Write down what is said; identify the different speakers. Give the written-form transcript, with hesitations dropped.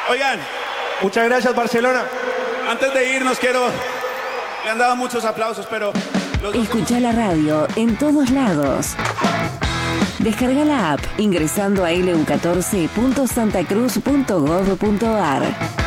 Speaker 1: Oigan,
Speaker 2: Muchas gracias, Barcelona.
Speaker 1: antes de irnos le han dado muchos aplausos, pero
Speaker 3: Escucha la radio en todos lados. Descarga la app ingresando a lu14.santacruz.gov.ar.